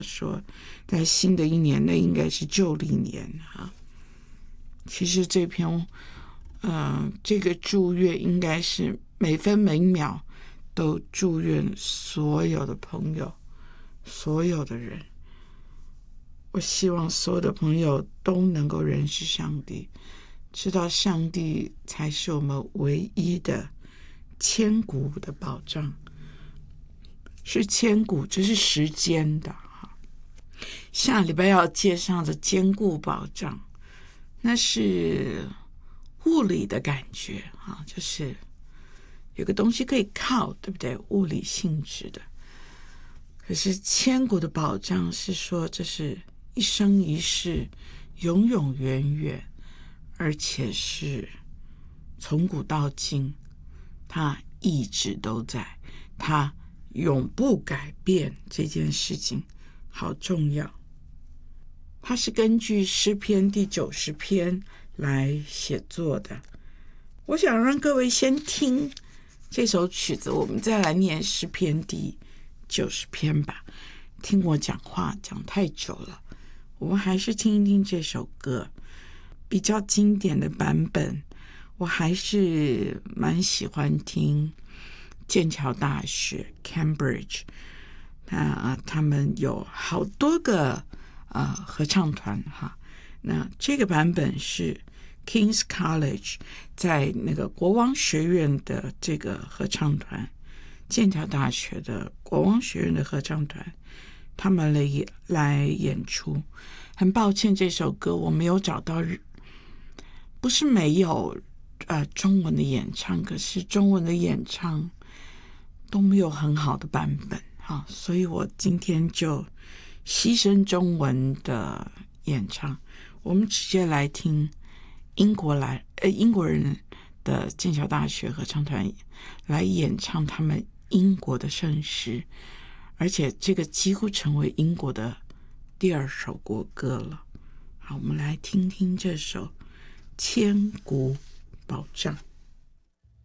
说在新的一年，那应该是旧历年啊。其实这篇这个祝愿应该是每分每秒都祝愿所有的朋友，所有的人。我希望所有的朋友都能够认识上帝，知道上帝才是我们唯一的千古的保障。是千古，这是时间的。下礼拜要介绍的坚固保障，那是物理的感觉啊，就是有个东西可以靠，对不对？物理性质的。可是千古的保障是说，这是一生一世，永永远远，而且是从古到今，它一直都在，它永不改变。这件事情好重要。它是根据诗篇第90篇来写作的。我想让各位先听这首曲子，我们再来念诗篇第90篇吧。听我讲话讲太久了，我们还是听一听这首歌。比较经典的版本，我还是蛮喜欢听剑桥大学 Cambridge， 他们有好多个合唱团哈。那这个版本是 King's College 在那个国王学院的这个合唱团，剑桥大学的国王学院的合唱团，他们来演出。很抱歉，这首歌我没有找到，不是没有中文的演唱，可是中文的演唱都没有很好的版本啊，所以我今天就牺牲中文的演唱，我们直接来听英国人的剑桥大学合唱团来演唱他们英国的圣诗，而且这个几乎成为英国的第2首国歌了。好，我们来听听这首千古保障。